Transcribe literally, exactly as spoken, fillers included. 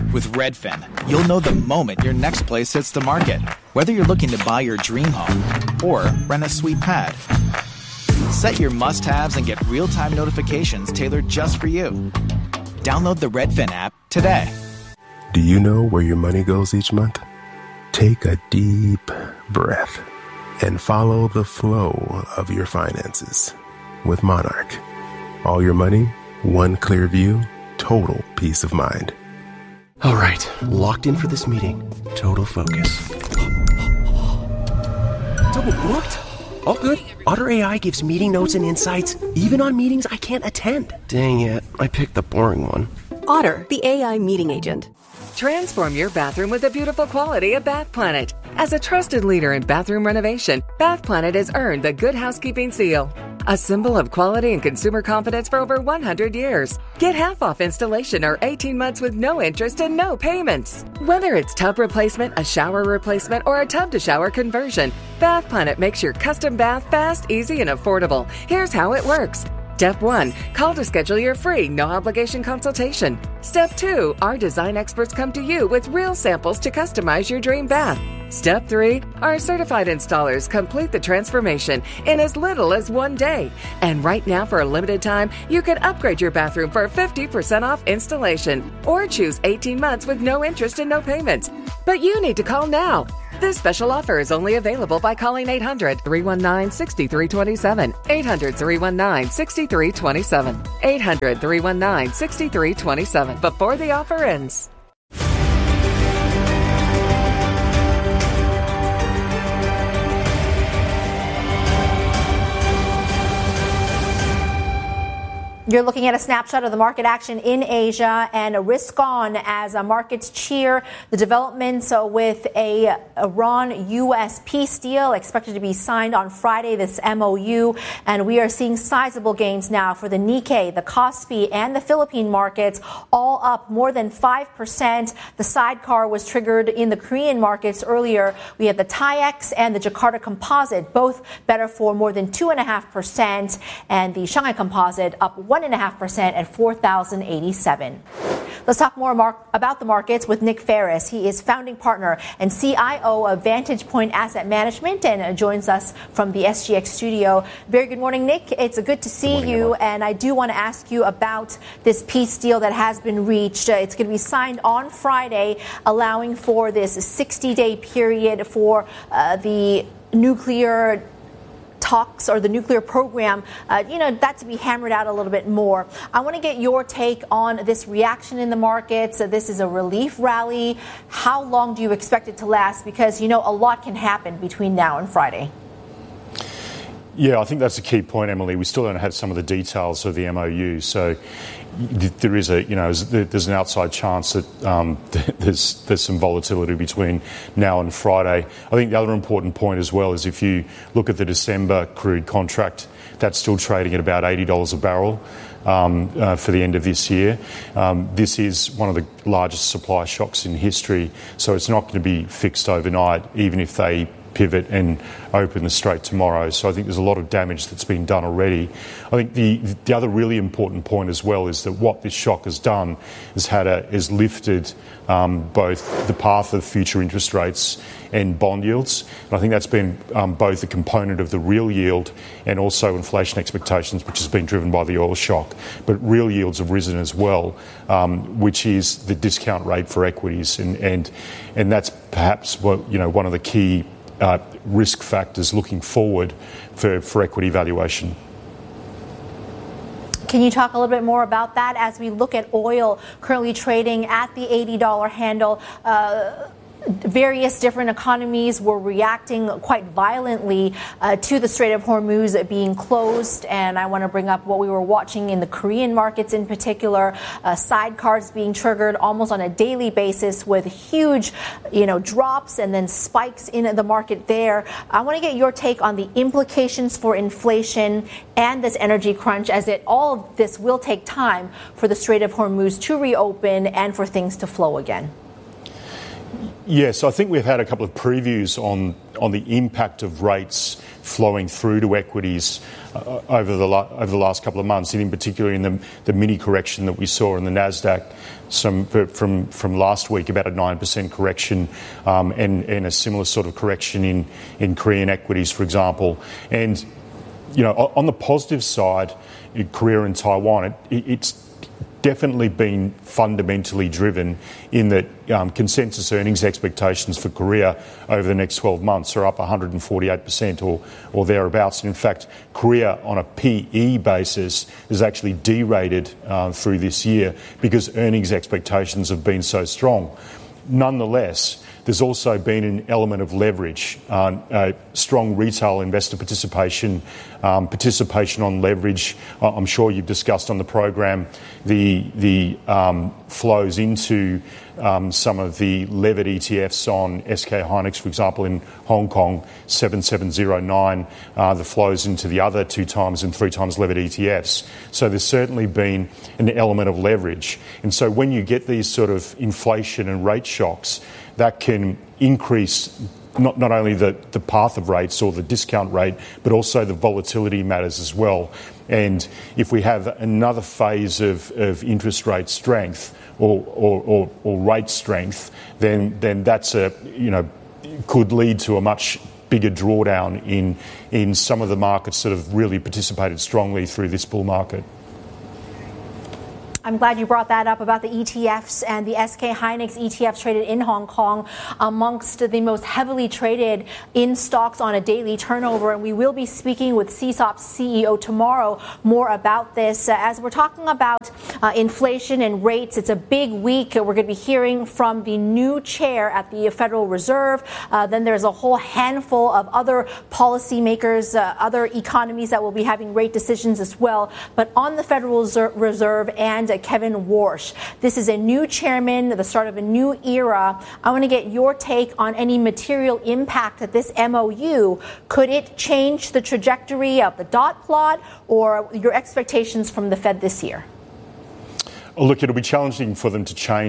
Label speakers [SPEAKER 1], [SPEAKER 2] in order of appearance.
[SPEAKER 1] With Redfin, you'll know the moment your next place hits the market, whether you're looking to buy your dream home or rent a sweet pad. Set your must-haves and get real-time notifications tailored just for you. Download the Redfin app today.
[SPEAKER 2] Do you know where your money goes each month? Take a deep breath and follow the flow of your finances with Monarch. All your money, one clear view, total peace of mind.
[SPEAKER 3] All right, locked in for this meeting. Total focus. Double booked? All good. Otter A I gives meeting notes and insights, even on meetings I can't attend. Dang it, I picked the boring one.
[SPEAKER 4] Otter, the A I meeting agent.
[SPEAKER 5] Transform your bathroom with the beautiful quality of Bath Planet. As a trusted leader in bathroom renovation, Bath Planet has earned the Good Housekeeping seal, a symbol of quality and consumer confidence for over one hundred years. Get half off installation or eighteen months with no interest and no payments. Whether it's tub replacement, a shower replacement, or a tub-to-shower conversion, Bath Planet makes your custom bath fast, easy, and affordable. Here's how it works. Step one, call to schedule your free, no-obligation consultation. Step two, our design experts come to you with real samples to customize your dream bath. Step three, our certified installers complete the transformation in as little as one day. And right now, for a limited time, you can upgrade your bathroom for fifty percent off installation or choose eighteen months with no interest and no payments. But you need to call now. This special offer is only available by calling eight hundred, three one nine, six three two seven, eight hundred, three one nine, six three two seven, eight hundred, three one nine, six three two seven before the offer ends.
[SPEAKER 6] You're looking at a snapshot of the market action in Asia and a risk on as uh, markets cheer the developments uh, with a Iran-U S peace deal expected to be signed on Friday, this M O U. And we are seeing sizable gains now for the Nikkei, the Kospi, and the Philippine markets, all up more than five percent. The sidecar was triggered in the Korean markets earlier. We have the T I E X and the Jakarta Composite, both better for more than two point five percent, and the Shanghai Composite up one point five percent at four thousand eighty-seven. Let's talk more mar- about the markets with Nick Ferris. He is founding partner and C I O of Vantage Point Asset Management and uh, joins us from the S G X studio. Very good morning, Nick. It's uh, good to see morning, you. Everyone. And I do want to ask you about this peace deal that has been reached. Uh, it's going to be signed on Friday, allowing for this sixty-day period for uh, the nuclear talks or the nuclear program, uh, you know, that to be hammered out a little bit more. I want to get your take on this reaction in the markets. Uh, this is a relief rally. How long do you expect it to last? Because, you know, a lot can happen between now and Friday.
[SPEAKER 7] Yeah, I think that's a key point, Emily. We still don't have some of the details of the M O U. So there is a, you know, there's an outside chance that um, there's there's some volatility between now and Friday. I think the other important point as well is if you look at the December crude contract, that's still trading at about eighty dollars a barrel um, uh, for the end of this year. Um, this is one of the largest supply shocks in history, so it's not going to be fixed overnight, even if they pivot and open the Strait tomorrow. So I think there's a lot of damage that's been done already. I think the the other really important point as well is that what this shock has done is had a is lifted um, both the path of future interest rates and bond yields. And I think that's been um, both a component of the real yield and also inflation expectations, which has been driven by the oil shock. But real yields have risen as well, um, which is the discount rate for equities, and and and that's perhaps what, you know, one of the key Uh, risk factors looking forward for, for equity valuation.
[SPEAKER 6] Can you talk a little bit more about that as we look at oil currently trading at the eighty dollars handle? Uh, Various different economies were reacting quite violently uh, to the Strait of Hormuz being closed. And I want to bring up what we were watching in the Korean markets in particular, uh, sidecars being triggered almost on a daily basis with huge, you know, drops and then spikes in the market there. I want to get your take on the implications for inflation and this energy crunch, as it all of this will take time for the Strait of Hormuz to reopen and for things to flow again.
[SPEAKER 7] Yes, I think we've had a couple of previews on on the impact of rates flowing through to equities uh, over the la- over the last couple of months, and in particular in the, the mini correction that we saw in the Nasdaq some from from last week, about a nine percent correction, um, and and a similar sort of correction in in Korean equities, for example. And you know, on the positive side, Korea and Taiwan, it, it's definitely been fundamentally driven in that um, consensus earnings expectations for Korea over the next twelve months are up one hundred forty-eight percent or, or thereabouts. And in fact, Korea on a P E basis is actually derated uh, through this year because earnings expectations have been so strong. Nonetheless, there's also been an element of leverage, uh, uh, strong retail investor participation, um, participation on leverage. Uh, I'm sure you've discussed on the program the the um, flows into um, some of the levered E T Fs on S K Hynix, for example, in Hong Kong, seven seven zero nine, uh, the flows into the other two times and three times levered E T Fs. So there's certainly been an element of leverage. And so when you get these sort of inflation and rate shocks, that can increase not, not only the, the path of rates or the discount rate, but also the volatility matters as well. And if we have another phase of, of interest rate strength or, or, or, or rate strength, then then that's a you know could lead to a much bigger drawdown in in some of the markets that have really participated strongly through this bull market.
[SPEAKER 6] I'm glad you brought that up about the E T Fs and the S K Hynix E T Fs traded in Hong Kong, amongst the most heavily traded in stocks on a daily turnover. And we will be speaking with C S O P's C E O tomorrow more about this. Uh, as we're talking about uh, inflation and rates, it's a big week. We're going to be hearing from the new chair at the Federal Reserve. Uh, then there's a whole handful of other policymakers, uh, other economies that will be having rate decisions as well. But on the Federal Reserve and Kevin Warsh. This is a new chairman, the start of a new era. I want to get your take on any material impact that this M O U. Could it change the trajectory of the dot plot or your expectations from the Fed this year?
[SPEAKER 7] Well, look, it'll be challenging for them to change